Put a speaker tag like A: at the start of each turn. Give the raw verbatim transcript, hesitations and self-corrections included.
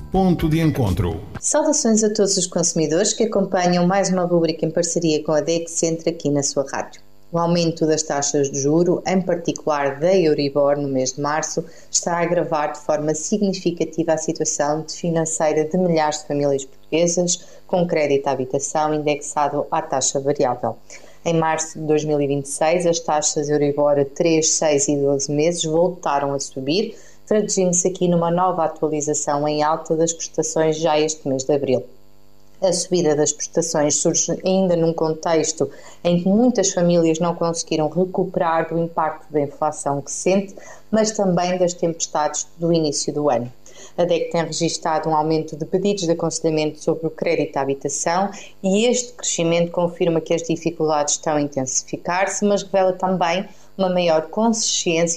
A: Ponto de Encontro.
B: Saudações a todos os consumidores que acompanham mais uma rubrica em parceria com a Dexcentre aqui na sua rádio. O aumento das taxas de juro, em particular da Euribor no mês de março, está a agravar de forma significativa a situação financeira de milhares de famílias portuguesas com crédito à habitação indexado à taxa variável. Em março de dois mil e vinte e seis, as taxas Euribor a três, seis e doze meses voltaram a subir, traduzindo-se aqui numa nova atualização em alta das prestações já este mês de abril. A subida das prestações surge ainda num contexto em que muitas famílias não conseguiram recuperar do impacto da inflação recente, mas também das tempestades do início do ano. A D E C tem registrado um aumento de pedidos de aconselhamento sobre o crédito à habitação e este crescimento confirma que as dificuldades estão a intensificar-se, mas revela também uma maior consciência